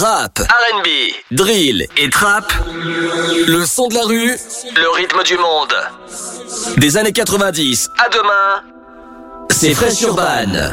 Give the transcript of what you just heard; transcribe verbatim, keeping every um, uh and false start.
Rap, R and B, drill et trap, le son de la rue, le rythme du monde. Des années quatre-vingt-dix à demain, c'est Fresh Urban.